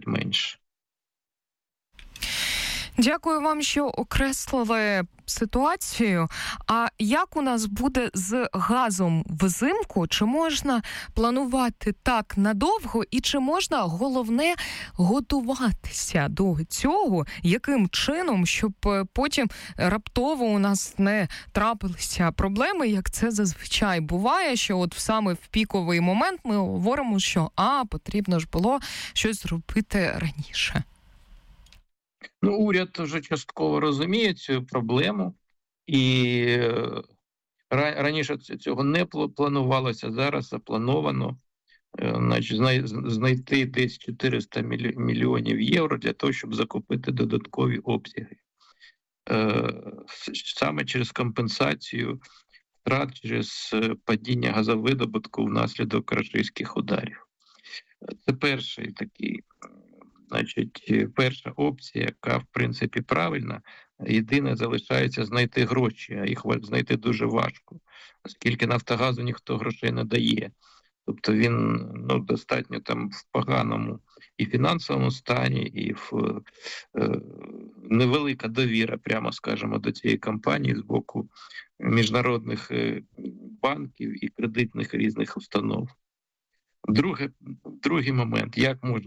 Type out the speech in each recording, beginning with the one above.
навіть менше. Дякую вам, що окреслили ситуацію. А як у нас буде з газом взимку? Чи можна планувати так надовго? І чи можна, головне, готуватися до цього? Яким чином, щоб потім раптово у нас не трапилися проблеми, як це зазвичай буває, що от саме в піковий момент ми говоримо, що потрібно ж було щось зробити раніше. Уряд вже частково розуміє цю проблему, і раніше цього не планувалося, зараз заплановано знайти десь 400 мільйонів євро для того, щоб закупити додаткові обсяги. Саме через компенсацію втрат через падіння газовидобутку внаслідок рашистських ударів. Це перший такий. Перша опція, яка, в принципі, правильна, єдине залишається знайти гроші, а їх знайти дуже важко, оскільки Нафтогазу ніхто грошей не дає. Тобто він достатньо там в поганому і фінансовому стані, і невелика довіра, прямо скажемо, до цієї компанії з боку міжнародних банків і кредитних різних установ. Другий момент,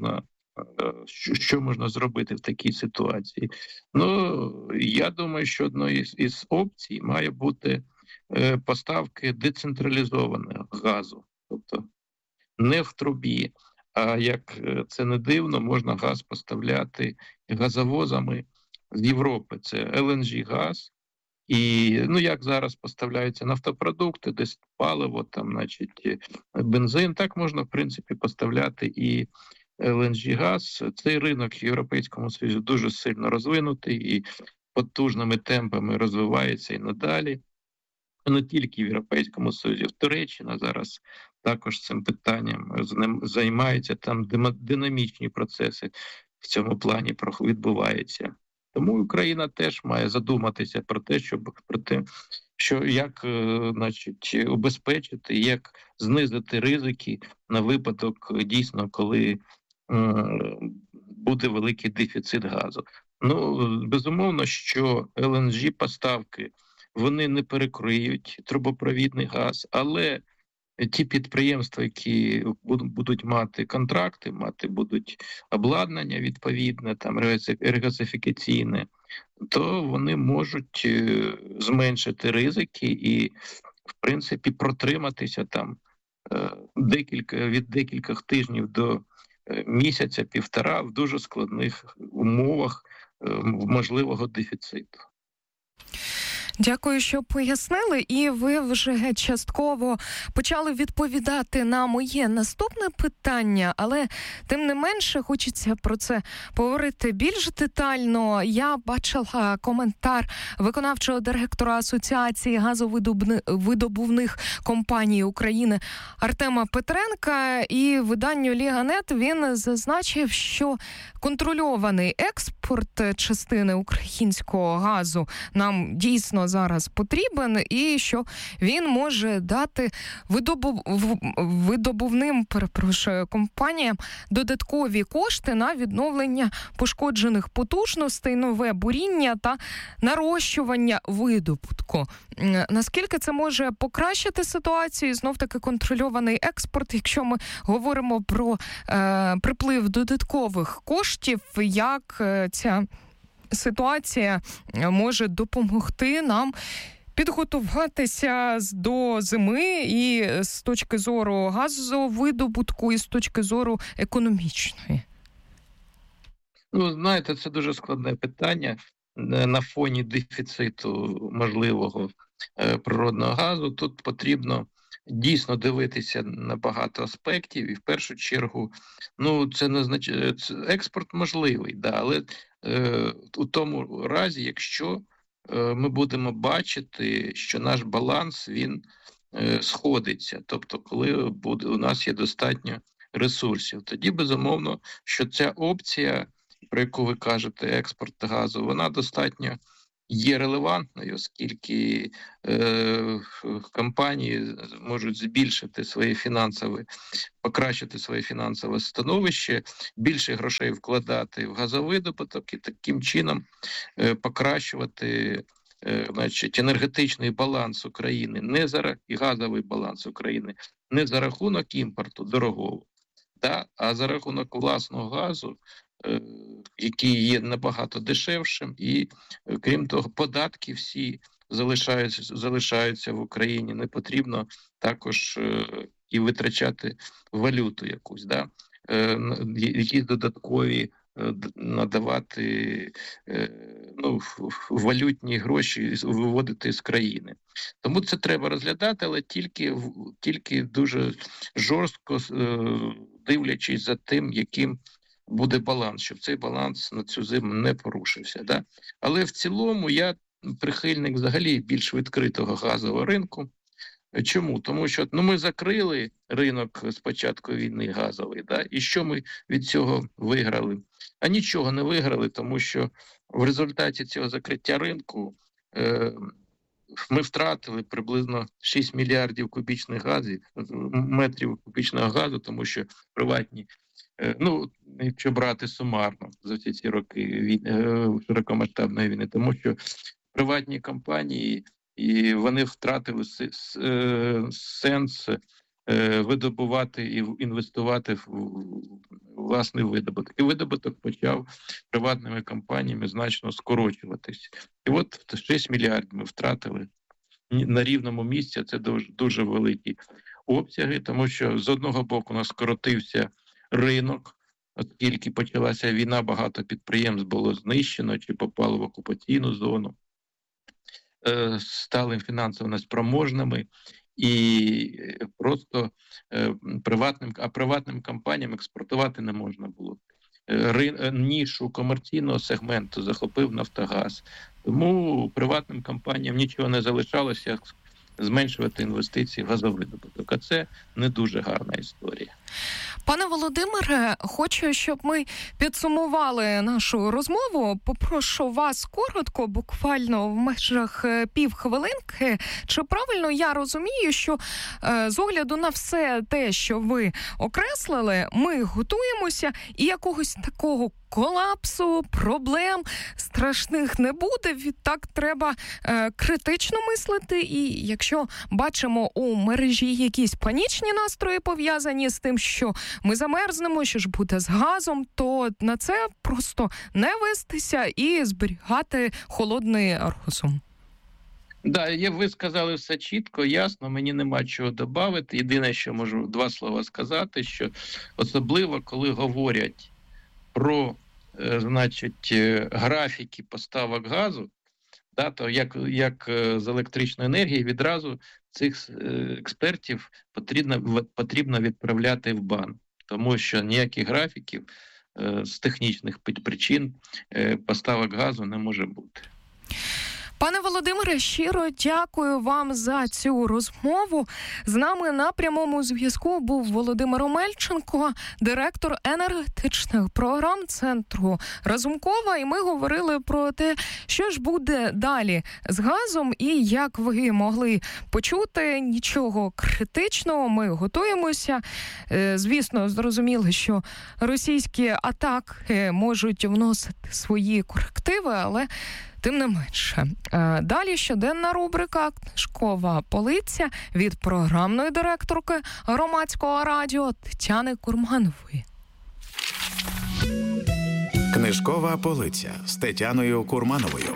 що можна зробити в такій ситуації? Я думаю, що одною із опцій має бути поставки децентралізованого газу. Тобто не в трубі, а як це не дивно, можна газ поставляти газовозами з Європи. Це LNG-газ. І, як зараз поставляються нафтопродукти, десь паливо, бензин, так можна, в принципі, поставляти і LNG-газ. Цей ринок в Європейському Союзі дуже сильно розвинутий і потужними темпами розвивається і надалі. Не тільки в Європейському Союзі, в Туреччина зараз також цим питанням займаються, там динамічні процеси в цьому плані відбуваються. Тому Україна теж має задуматися про те, що як убезпечити, як знизити ризики на випадок дійсно, коли буде великий дефіцит газу. Безумовно, що LNG-поставки, вони не перекриють трубопровідний газ, але ті підприємства, які будуть мати контракти, будуть обладнання відповідне, регасифікаційне, то вони можуть зменшити ризики і, в принципі, протриматися від декількох тижнів до місяця-півтора в дуже складних умовах можливого дефіциту. Дякую, що пояснили. І ви вже частково почали відповідати на моє наступне питання, але тим не менше хочеться про це поговорити більш детально. Я бачила коментар виконавчого директора Асоціації газовидобувних компаній України Артема Петренка, і виданню Ліга.нет він зазначив, що контрольований експорт частини українського газу нам дійсно зараз потрібен, і що він може дати видобувним компаніям додаткові кошти на відновлення пошкоджених потужностей, нове буріння та нарощування видобутку. Наскільки це може покращити ситуацію? Знов-таки контрольований експорт, якщо ми говоримо про приплив додаткових коштів, як ця ситуація може допомогти нам підготуватися до зими і з точки зору газовидобутку, і з точки зору економічної? Знаєте, це дуже складне питання на фоні дефіциту можливого природного газу. Тут потрібно дійсно дивитися на багато аспектів, і в першу чергу, це не означає, експорт можливий, але у тому разі, якщо ми будемо бачити, що наш баланс, він сходиться, тобто коли у нас є достатньо ресурсів, тоді, безумовно, що ця опція, про яку ви кажете, експорт газу, вона достатньо є релевантною, оскільки компанії можуть збільшити покращити своє фінансове становище, більше грошей вкладати в газовидобуток і таким чином покращувати енергетичний баланс України, і газовий баланс України не за рахунок імпорту дорогого, а за рахунок власного газу, який є набагато дешевшим, і, крім того, податки всі залишаються в Україні. Не потрібно також і витрачати валюту якусь, якісь додаткові надавати валютні гроші, виводити з країни. Тому це треба розглядати, але тільки дуже жорстко дивлячись за тим, яким буде баланс, щоб цей баланс на цю зиму не порушився. Але в цілому я прихильник взагалі більш відкритого газового ринку. Чому? Тому що ми закрили ринок з початку війни газовий, і що ми від цього виграли? А нічого не виграли, тому що в результаті цього закриття ринку ми втратили приблизно 6 мільярдів метрів кубічного газу, тому що приватні, якщо брати сумарно за всі ці роки широкомасштабної війни, тому що приватні компанії, і вони втратили сенс видобувати і інвестувати в власний видобуток. І видобуток почав приватними компаніями значно скорочуватись. І от 6 мільярдів ми втратили на рівному місці. Це дуже великі обсяги, тому що з одного боку у нас скоротився ринок, оскільки почалася війна, багато підприємств було знищено чи попало в окупаційну зону, стали фінансово неспроможними, і просто приватним компаніям експортувати не можна було. Нішу комерційного сегменту захопив Нафтогаз. Тому приватним компаніям нічого не залишалося, як зменшувати інвестиції в газовидобуток. А це не дуже гарна історія. Пане Володимире, хочу, щоб ми підсумували нашу розмову. Попрошу вас коротко, буквально в межах півхвилинки. Чи правильно я розумію, що з огляду на все те, що ви окреслили, ми готуємося і якогось такого колапсу, проблем страшних не буде. Відтак треба критично мислити. І якщо бачимо у мережі якісь панічні настрої пов'язані з тим, що ми замерзнемо, що ж буде з газом, то на це просто не вестися і зберігати холодний розум. Ви сказали все чітко, ясно, мені нема чого додати. Єдине, що можу 2 слова сказати, що особливо, коли говорять про графіки поставок газу, то як з електричної енергії, відразу цих експертів потрібно відправляти в бан, тому що ніяких графіків з технічних причин поставок газу не може бути. Пане Володимире, щиро дякую вам за цю розмову. З нами на прямому зв'язку був Володимир Омельченко, директор енергетичних програм Центру Разумкова. І ми говорили про те, що ж буде далі з газом. І як ви могли почути, нічого критичного, ми готуємося. Звісно, зрозуміли, що російські атаки можуть вносити свої корективи, але тим не менше. Далі щоденна рубрика «Книжкова полиця» від програмної директорки Громадського радіо Тетяни Курманової. Книжкова полиця з Тетяною Курмановою.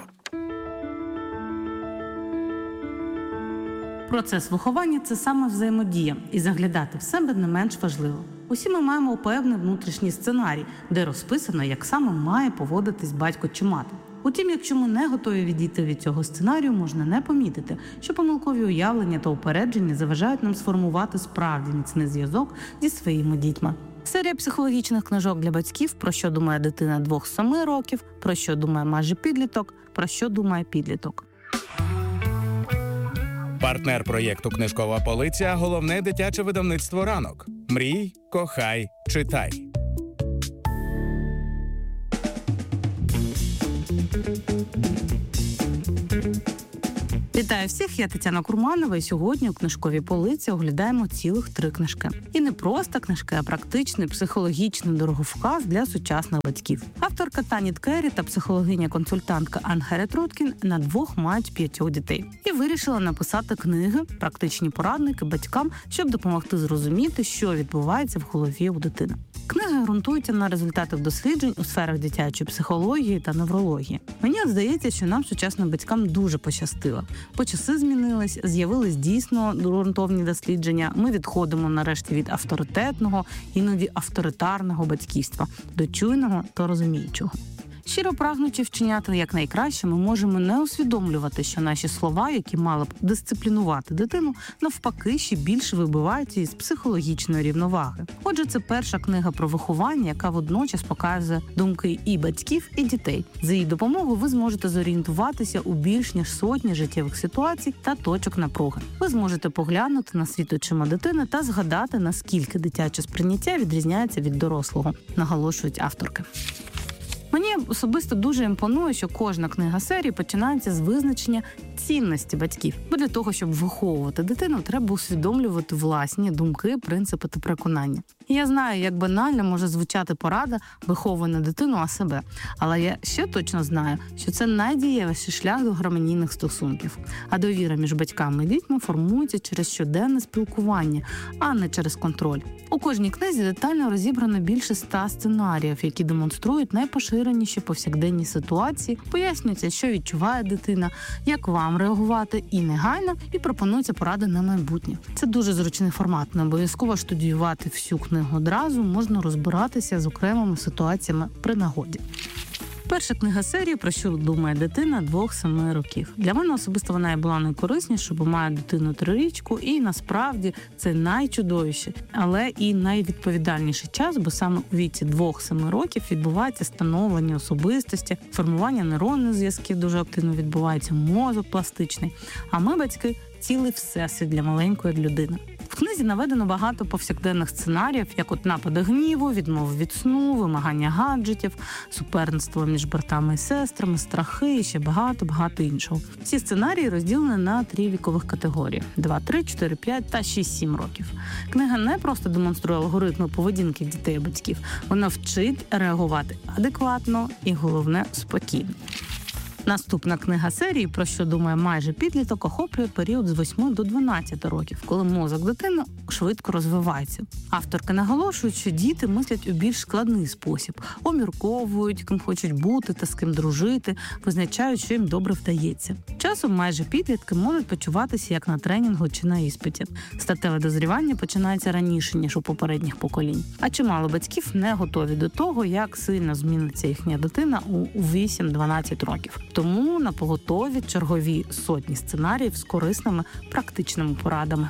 Процес виховання – це саме взаємодія, і заглядати в себе не менш важливо. Усі ми маємо певний внутрішній сценарій, де розписано, як саме має поводитись батько чи мати. Утім, якщо ми не готові відійти від цього сценарію, можна не помітити, що помилкові уявлення та упередження заважають нам сформувати справді міцний зв'язок зі своїми дітьми. Серія психологічних книжок для батьків «Про що думає дитина 2-7 років», «Про що думає майже підліток», «Про що думає підліток». Партнер проєкту «Книжкова полиця» – головне дитяче видавництво «Ранок». Мрій, кохай, читай. Вітаю всіх, я Тетяна Курманова, і сьогодні у книжковій полиці оглядаємо цілих 3 книжки. І не просто книжки, а практичний, психологічний дороговказ для сучасних батьків. Авторка Танет Керрі та психологиня-консультантка Анхерет Труткін на 2 мають 5 дітей. І вирішила написати книги, практичні порадники батькам, щоб допомогти зрозуміти, що відбувається в голові у дитини. Книги ґрунтуються на результатах досліджень у сферах дитячої психології та неврології. Мені здається, що нам, сучасним батькам, дуже пощастило. Бо часи змінились, з'явились дійсно ґрунтовні дослідження. Ми відходимо нарешті від авторитетного, іноді авторитарного батьківства до чуйного та розуміючого. Щиро прагнучи вчиняти якнайкраще, ми можемо не усвідомлювати, що наші слова, які мали б дисциплінувати дитину, навпаки, ще більше вибиваються із психологічної рівноваги. Отже, це перша книга про виховання, яка водночас показує думки і батьків, і дітей. За її допомогою ви зможете зорієнтуватися у більш ніж сотні життєвих ситуацій та точок напруги. Ви зможете поглянути на світ очима дитини та згадати, наскільки дитяче сприйняття відрізняється від дорослого, наголошують авторки. Мені особисто дуже імпонує, що кожна книга серії починається з визначення цінності батьків. Бо для того, щоб виховувати дитину, треба усвідомлювати власні думки, принципи та переконання. І я знаю, як банально може звучати порада виховувати не дитину, а себе. Але я ще точно знаю, що це найдієвіший шлях до гармонійних стосунків. А довіра між батьками і дітьми формується через щоденне спілкування, а не через контроль. У кожній книзі детально розібрано більше 100 сценаріїв, які демонструють найпоширеніші повсякденні ситуації, пояснюється, що відчуває дитина, як вам реагувати і негайно, і пропонуються поради на майбутнє. Це дуже зручний формат, не обов'язково штудіювати всю книгу одразу, можна розбиратися з окремими ситуаціями при нагоді. Перша книга серії «Про що думає дитина» 2-7 років. Для мене особисто вона і була найкорисніша, бо маю дитину 3-річку, і насправді це найчудовіший, але і найвідповідальніший час, бо саме у віці 2-7 років відбувається становлення особистості, формування нейронних зв'язків дуже активно відбувається, мозок пластичний. А ми, батьки, цілий всесвіт для маленької людини. В книзі наведено багато повсякденних сценаріїв, як от напади гніву, відмови від сну, вимагання гаджетів, суперництво між братами і сестрами, страхи і ще багато іншого. Ці сценарії розділені на 3 вікових категорії – 2, 3, 4, 5 та 6-7 років. Книга не просто демонструє алгоритми поведінки дітей і батьків, вона вчить реагувати адекватно і, головне, спокійно. Наступна книга серії «Про що думає майже підліток» охоплює період з 8 до 12 років, коли мозок дитини швидко розвивається. Авторки наголошують, що діти мислять у більш складний спосіб, обмірковують, ким хочуть бути та з ким дружити, визначають, що їм добре вдається. Часом майже підлітки можуть почуватися як на тренінгу чи на іспиті. Статеве дозрівання починається раніше, ніж у попередніх поколінь. А чимало батьків не готові до того, як сильно зміниться їхня дитина у 8-12 років. Тому на поготові чергові сотні сценаріїв з корисними практичними порадами.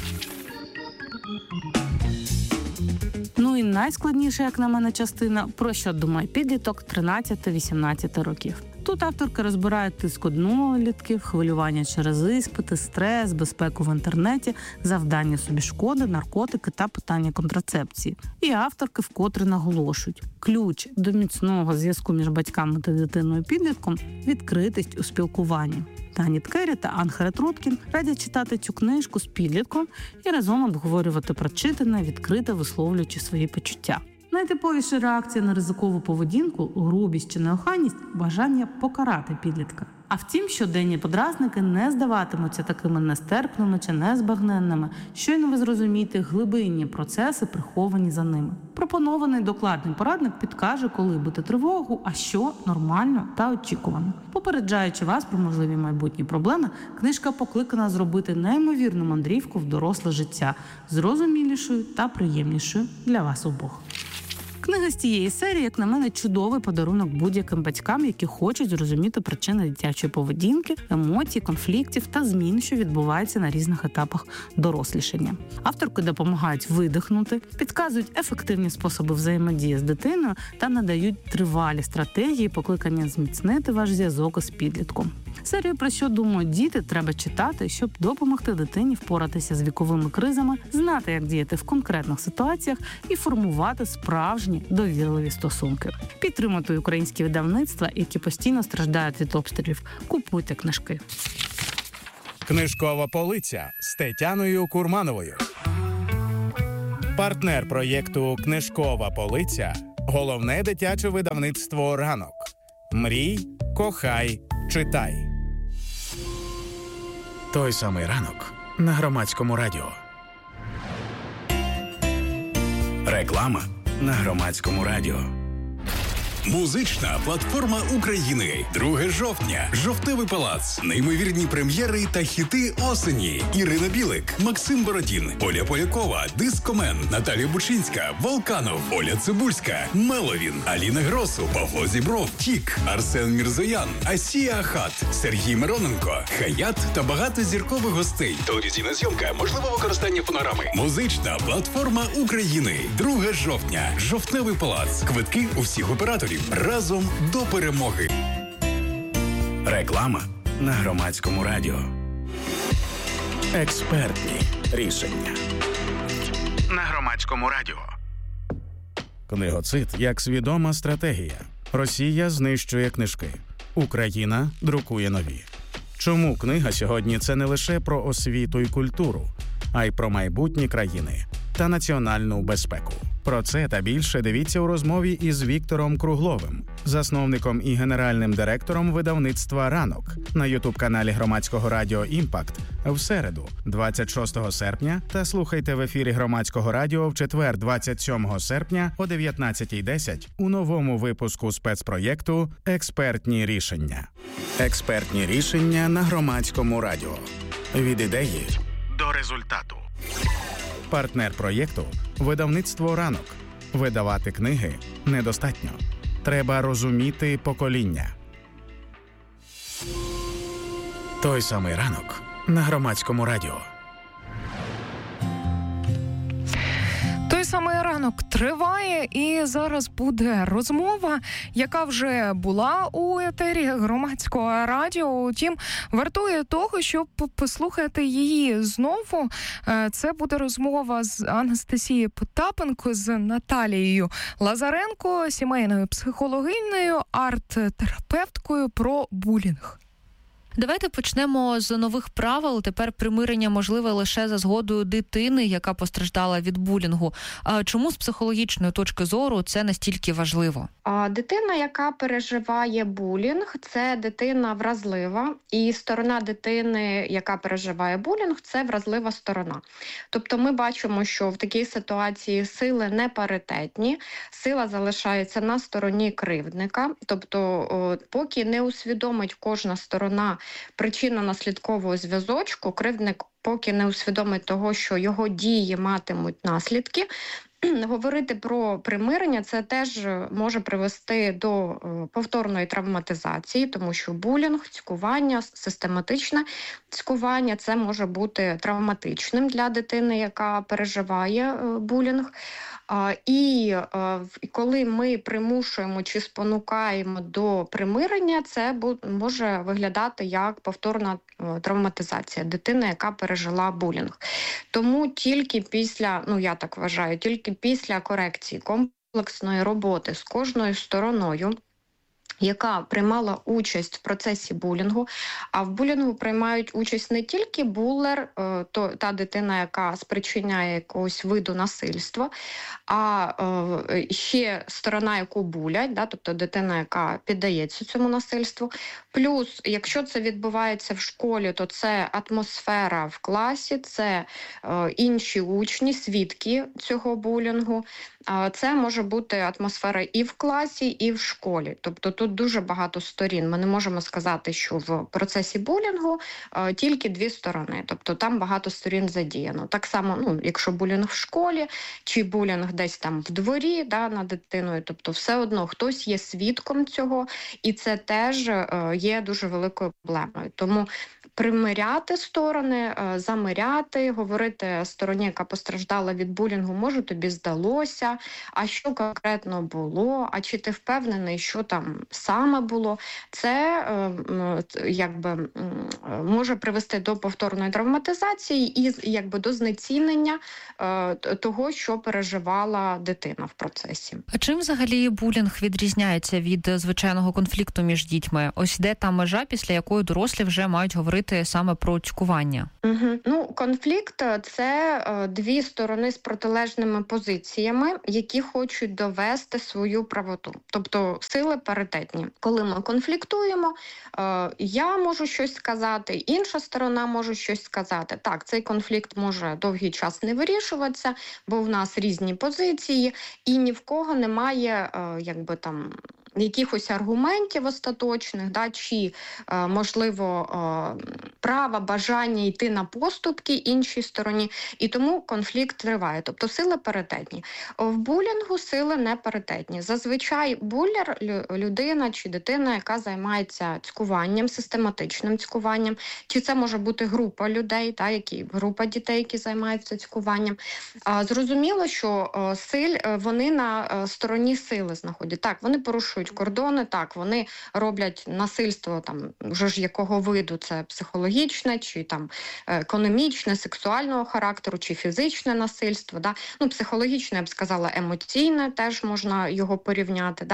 Ну і найскладніша, як на мене, частина «Про що думає підліток» 13-18 років. Тут авторки розбирають тиск однолітків, хвилювання через іспити, стрес, безпеку в інтернеті, завдання собі шкоди, наркотики та питання контрацепції. І авторки вкотре наголошують: ключ до міцного зв'язку між батьками та дитиною-підлітком – відкритість у спілкуванні. Танет Керрі та Анхерет Труткін радять читати цю книжку з підлітком і разом обговорювати прочитане, відкрито висловлюючи свої почуття. Найтиповіша реакція на ризикову поведінку, грубість чи неохайність – бажання покарати підлітка. А втім, щоденні подразники не здаватимуться такими нестерпними чи незбагненними, щойно ви зрозумієте глибинні процеси, приховані за ними. Пропонований докладний порадник підкаже, коли бити тривогу, а що нормально та очікувано. Попереджаючи вас про можливі майбутні проблеми, книжка покликана зробити неймовірну мандрівку в доросле життя, зрозумілішою та приємнішою для вас обох. Книга з цієї серії, як на мене, чудовий подарунок будь-яким батькам, які хочуть зрозуміти причини дитячої поведінки, емоцій, конфліктів та змін, що відбуваються на різних етапах дорослішання. Авторки допомагають видихнути, підказують ефективні способи взаємодії з дитиною та надають тривалі стратегії, покликання зміцнити ваш зв'язок із підлітком. Серію «Про що думають діти» треба читати, щоб допомогти дитині впоратися з віковими кризами, знати, як діяти в конкретних ситуаціях і формувати справжні довірливі стосунки. Підтримуйте українські видавництва, які постійно страждають від обстрілів. Купуйте книжки. Книжкова полиця з Тетяною Курмановою. Партнер проєкту «Книжкова полиця» – головне дитяче видавництво «Ранок». Мрій, кохай, читай. Той самий ранок на Громадському радіо. Реклама на Громадському радіо. Музична платформа України. 2 жовтня. Жовтневий палац. Неймовірні прем'єри та хіти осені. Ірина Білик, Максим Бородін, Оля Полякова, Дискомен, Наталія Бучинська, Волканов, Оля Цибульська, Меловін, Аліна Гросу, Павло Зібров, Тік, Арсен Мірзоян, Асія Ахат, Сергій Мироненко, Хаят та багато зіркових гостей. Телевізійна зйомка, можливе використання фонограми. Музична платформа України. 2 жовтня. Жовтневий палац. Квитки у всіх операторів. Разом до перемоги. Реклама на Громадському радіо. Експертні рішення на Громадському радіо. Книгоцид як свідома стратегія. Росія знищує книжки. Україна друкує нові. Чому книга сьогодні – це не лише про освіту і культуру, а й про майбутні країни та національну безпеку? Про це та більше дивіться у розмові із Віктором Кругловим, засновником і генеральним директором видавництва «Ранок» на ютуб-каналі Громадського радіо «Імпакт» в середу, 26 серпня, та слухайте в ефірі Громадського радіо в четвер, 27 серпня о 19:10 у новому випуску спецпроєкту «Експертні рішення». Експертні рішення на Громадському радіо. Від ідеї до результату. Партнер проєкту – видавництво «Ранок». Видавати книги недостатньо. Треба розуміти покоління. Той самий ранок на Громадському радіо. Той самий ранок триває, і зараз буде розмова, яка вже була у етері Громадського радіо. Утім, вартує того, щоб послухати її знову. Це буде розмова з Анастасією Потапенко, з Наталією Лазаренко, сімейною психологинею, арт-терапевткою про булінг. Давайте почнемо з нових правил. Тепер примирення можливе лише за згодою дитини, яка постраждала від булінгу. Чому з психологічної точки зору це настільки важливо? Дитина, яка переживає булінг, це дитина вразлива. І сторона дитини, яка переживає булінг, це вразлива сторона. Тобто ми бачимо, що в такій ситуації сили не паритетні, сила залишається на стороні кривдника. Тобто поки не усвідомить кожна сторона причинно-наслідкового зв'язочку, кривдник поки не усвідомить того, що його дії матимуть наслідки, говорити про примирення – це теж може привести до повторної травматизації, тому що булінг, цькування, систематичне цькування – це може бути травматичним для дитини, яка переживає булінг. І коли ми примушуємо чи спонукаємо до примирення, це може виглядати як повторна травматизація дитини, яка пережила булінг. Тому тільки після, я так вважаю, тільки після корекції комплексної роботи з кожною стороною, яка приймала участь в процесі булінгу, а в булінгу приймають участь не тільки булер, та дитина, яка спричиняє якогось виду насильства, а ще сторона, яку булять, тобто дитина, яка піддається цьому насильству. Плюс, якщо це відбувається в школі, то це атмосфера в класі, це інші учні, свідки цього булінгу. Це може бути атмосфера і в класі, і в школі. Тобто тут дуже багато сторін. Ми не можемо сказати, що в процесі булінгу тільки 2 сторони. Тобто там багато сторін задіяно. Так само, якщо булінг в школі, чи булінг десь там в дворі над дитиною. Тобто все одно хтось є свідком цього, і це теж є дуже великою проблемою. Тому примиряти сторони, замиряти, говорити стороні, яка постраждала від булінгу, може тобі здалося, а що конкретно було, а чи ти впевнений, що там саме було, це може привести до повторної травматизації і до знецінення того, що переживала дитина в процесі. А чим взагалі булінг відрізняється від звичайного конфлікту між дітьми? Ось де та межа, після якої дорослі вже мають говорити говорити саме про цькування? Конфлікт – це дві сторони з протилежними позиціями, які хочуть довести свою правоту. Тобто сили паритетні. Коли ми конфліктуємо, я можу щось сказати, інша сторона може щось сказати. Так, цей конфлікт може довгий час не вирішуватися, бо в нас різні позиції, і ні в кого немає, якихось аргументів остаточних, чи, можливо, права, бажання йти на поступки іншій стороні, і тому конфлікт триває. Тобто сили паритетні. В булінгу сили не паритетні. Зазвичай булер – людина чи дитина, яка займається цькуванням, систематичним цькуванням, чи це може бути група людей, група дітей, які займаються цькуванням. Зрозуміло, що вони на стороні сили знаходять. Так, вони порушують кордони, так, вони роблять насильство, вже ж якого виду, це психологічне, чи економічне, сексуального характеру, чи фізичне насильство. Психологічне, я б сказала, емоційне, теж можна його порівняти.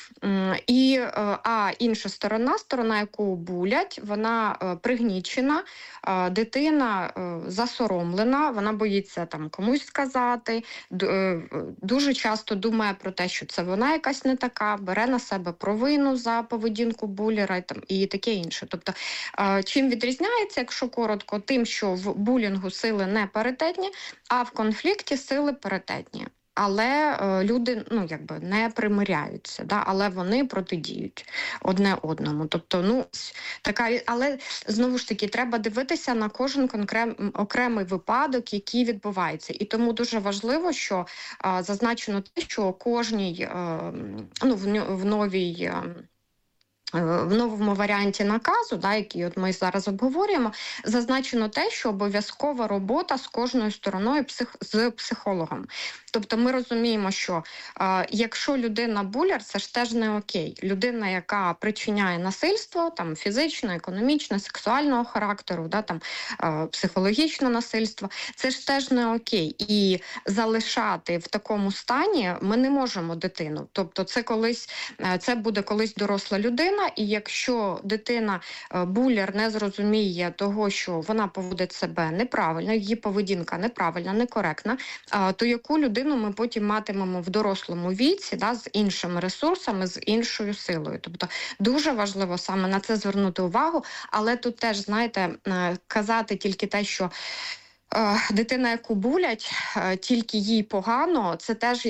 А інша сторона, яку булять, вона пригнічена, дитина засоромлена, вона боїться комусь сказати, дуже часто думає про те, що це вона якась не така, бере на себе провину за поведінку булера і таке інше. Тобто, чим відрізняється, якщо коротко, тим, що в булінгу сили не паритетні, а в конфлікті сили паритетні. Але люди не примиряються, але вони протидіють одне одному. Тобто, але знову ж таки треба дивитися на кожен окремий випадок, який відбувається. І тому дуже важливо, що зазначено те, що кожній в новому варіанті наказу, який ми зараз обговорюємо, зазначено те, що обов'язкова робота з кожною стороною з психологом. Тобто ми розуміємо, що якщо людина буляр, це ж теж не окей. Людина, яка причиняє насильство, фізичне, економічне, сексуального характеру, психологічне насильство, це ж теж не окей. І залишати в такому стані ми не можемо дитину. Тобто це буде колись доросла людина, і якщо дитина буляр не зрозуміє того, що вона поводить себе неправильно, її поведінка неправильна, некоректна, то яку людину ми потім матимемо в дорослому віці, з іншими ресурсами, з іншою силою. Тобто дуже важливо саме на це звернути увагу, але тут теж, казати тільки те, що дитина, яку булять, тільки їй погано, це теж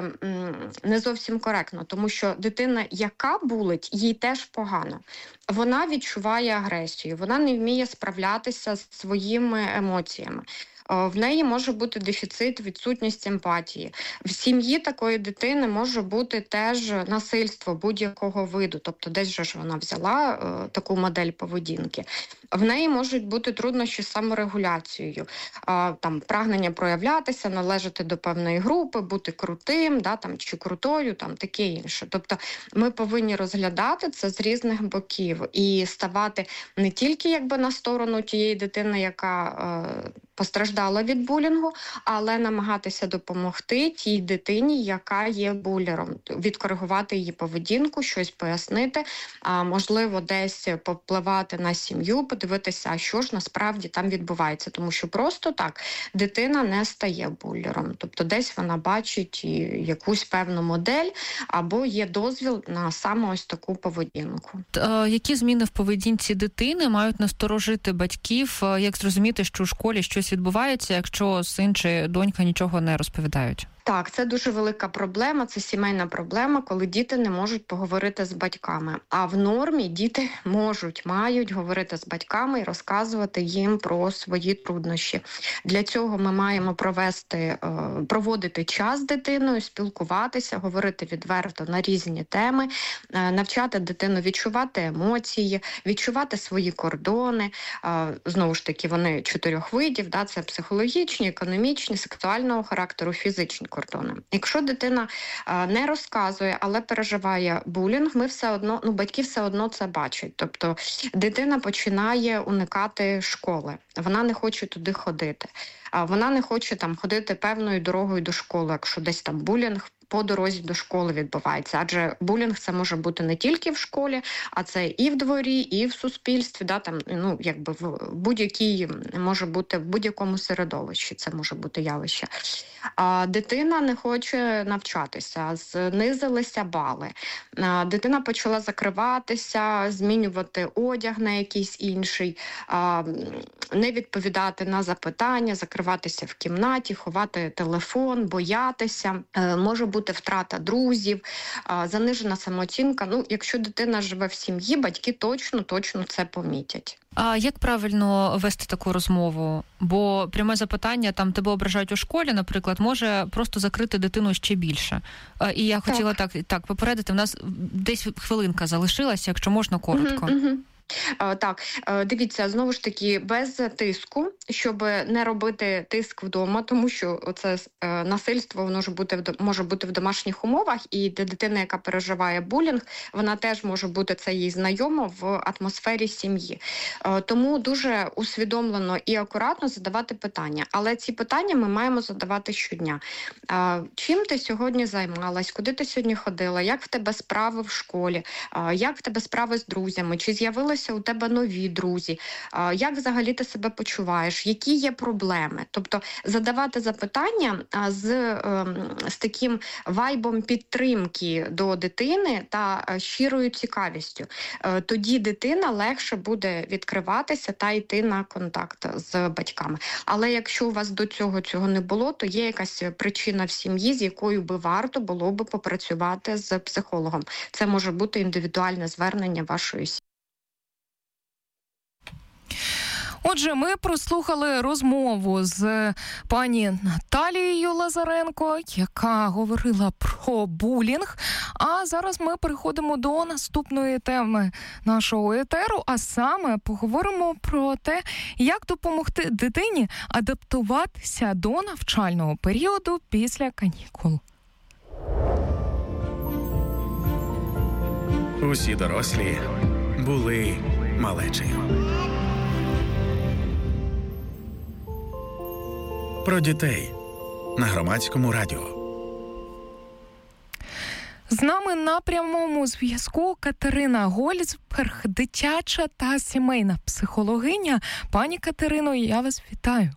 не зовсім коректно, тому що дитина, яка булить, їй теж погано. Вона відчуває агресію, вона не вміє справлятися з своїми емоціями. В неї може бути дефіцит, відсутність емпатії. В сім'ї такої дитини може бути теж насильство будь-якого виду. Тобто десь же ж вона взяла таку модель поведінки. В неї можуть бути труднощі з саморегуляцією. Прагнення проявлятися, належати до певної групи, бути крутим, чи крутою, таке інше. Тобто ми повинні розглядати це з різних боків і ставати не тільки на сторону тієї дитини, яка постраждала від булінгу, але намагатися допомогти тій дитині, яка є булером, відкоригувати її поведінку, щось пояснити, можливо, десь попливати на сім'ю, подивитися, що ж насправді там відбувається, тому що просто так дитина не стає булером. Тобто десь вона бачить якусь певну модель або є дозвіл на саме ось таку поведінку. Які зміни в поведінці дитини мають насторожити батьків? Як зрозуміти, що у школі щось відбувається, якщо син чи донька нічого не розповідають? Так, це дуже велика проблема, це сімейна проблема, коли діти не можуть поговорити з батьками. А в нормі діти мають говорити з батьками і розказувати їм про свої труднощі. Для цього ми маємо проводити час з дитиною, спілкуватися, говорити відверто на різні теми, навчати дитину відчувати емоції, відчувати свої кордони. Знову ж таки, вони 4 видів, це психологічні, економічні, сексуального характеру, фізичні кордони. Якщо дитина не розказує, але переживає булінг, батьки все одно це бачать. Тобто дитина починає уникати школи, вона не хоче туди ходити, вона не хоче ходити певною дорогою до школи, якщо десь булінг по дорозі до школи відбувається. Адже булінг це може бути не тільки в школі, а це і в дворі, і в суспільстві, в будь-якій може бути в будь-якому середовищі. Це може бути явище. А дитина не хоче навчатися, знизилися бали. Дитина почала закриватися, змінювати одяг на якийсь інший, не відповідати на запитання, закриватися в кімнаті, ховати телефон, боятися. Може бути втрата друзів, занижена самооцінка. Якщо дитина живе в сім'ї, батьки точно це помітять. А як правильно вести таку розмову? Бо пряме запитання, там тебе ображають у школі, наприклад, може просто закрити дитину ще більше. І я хотіла так попередити, в нас десь хвилинка залишилася, якщо можна, коротко. Так, дивіться, знову ж таки, без тиску, щоб не робити тиск вдома, тому що це насильство воно може бути в домашніх умовах, і для дитини, яка переживає булінг, вона теж може бути, це їй знайомо, в атмосфері сім'ї. Тому дуже усвідомлено і акуратно задавати питання. Але ці питання ми маємо задавати щодня. Чим ти сьогодні займалась? Куди ти сьогодні ходила? Як в тебе справи в школі? Як в тебе справи з друзями? Чи з'явилися у тебе нові друзі, як взагалі ти себе почуваєш, які є проблеми. Тобто задавати запитання з таким вайбом підтримки до дитини та щирою цікавістю. Тоді дитина легше буде відкриватися та йти на контакт з батьками. Але якщо у вас до цього не було, то є якась причина в сім'ї, з якою би варто було би попрацювати з психологом. Це може бути індивідуальне звернення вашої сім'ї. Отже, ми прослухали розмову з пані Наталією Лазаренко, яка говорила про булінг. А зараз ми переходимо до наступної теми нашого етеру, а саме поговоримо про те, як допомогти дитині адаптуватися до навчального періоду після канікул. Усі дорослі були малечею. Про дітей на Громадському радіо. З нами на прямому зв'язку Катерина Гольцберг, дитяча та сімейна психологиня. Пані Катерино, я вас вітаю.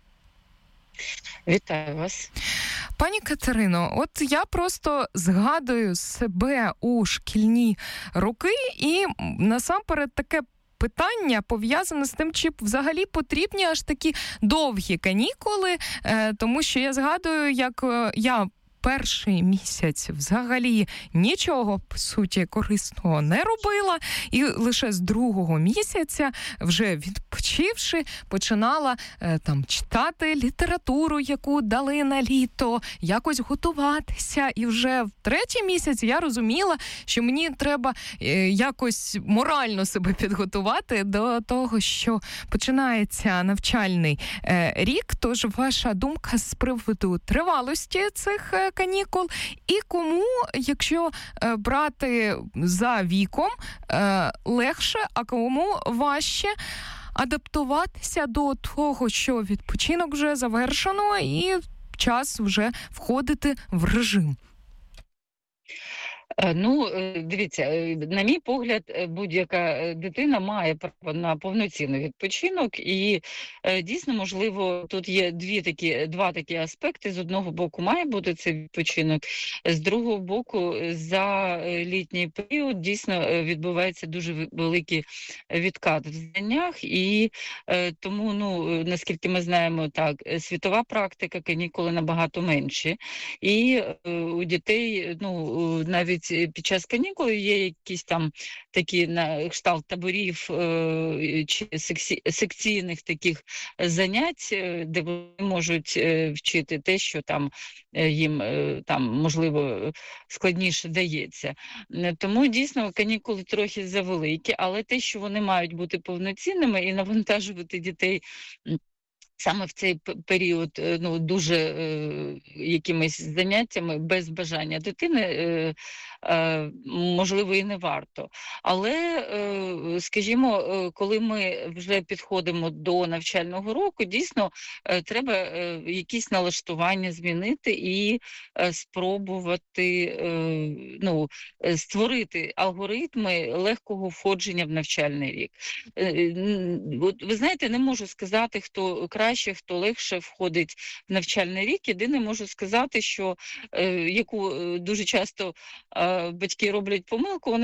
Вітаю вас. Пані Катерино, от я просто згадую себе у шкільні роки і насамперед таке питання пов'язане з тим, чи взагалі потрібні аж такі довгі канікули, тому що я згадую, як я перший місяць взагалі нічого, по суті, корисного не робила, і лише з другого місяця, вже відпочивши, починала читати літературу, яку дали на літо, якось готуватися, і вже в третій місяць я розуміла, що мені треба якось морально себе підготувати до того, що починається навчальний рік. Тож ваша думка з приводу тривалості цих канікул, і кому, якщо брати за віком, легше, а кому важче адаптуватися до того, що відпочинок вже завершено і час вже входити в режим? Дивіться, на мій погляд, будь-яка дитина має право на повноцінний відпочинок, і дійсно, можливо, тут є два такі аспекти. З одного боку має бути цей відпочинок, з другого боку, за літній період дійсно відбувається дуже великий відкат в знаннях, і тому, наскільки ми знаємо, так, світова практика, канікули набагато менші, і у дітей, навіть під час канікул є якісь там такі на кшталт таборів чи секційних таких занять, де вони можуть вчити те, що там їм можливо складніше дається. Тому дійсно канікули трохи завеликі, але те, що вони мають бути повноцінними і навантажувати дітей саме в цей період дуже якимись заняттями без бажання дитини, можливо, і не варто. Але, скажімо, коли ми вже підходимо до навчального року, дійсно, треба якісь налаштування змінити і спробувати створити алгоритми легкого входження в навчальний рік. Ви знаєте, не можу сказати, хто краще, хто легше входить в навчальний рік. Єдине можу сказати, що яку дуже часто батьки роблять помилку, вони